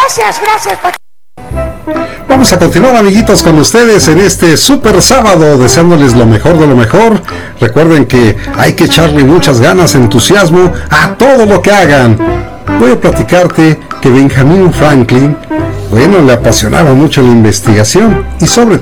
Gracias. Vamos a continuar, amiguitos, con ustedes en este super sábado, deseándoles lo mejor de lo mejor. Recuerden que hay que echarle muchas ganas, entusiasmo a todo lo que hagan. Voy a platicarte que Benjamin Franklin, le apasionaba mucho la investigación y sobre